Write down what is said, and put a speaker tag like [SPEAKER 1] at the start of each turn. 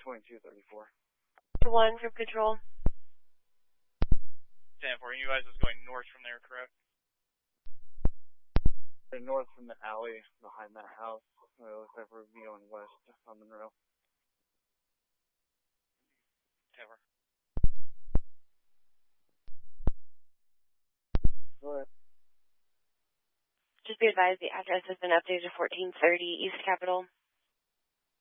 [SPEAKER 1] 2234.
[SPEAKER 2] 1 from control.
[SPEAKER 3] 10-4, you guys is going north from there, correct?
[SPEAKER 1] North from the alley behind that house. It looks like we're going west on Monroe.
[SPEAKER 3] 10-4.
[SPEAKER 1] Go ahead.
[SPEAKER 2] Just be advised the address has been updated to 1430 East Capitol.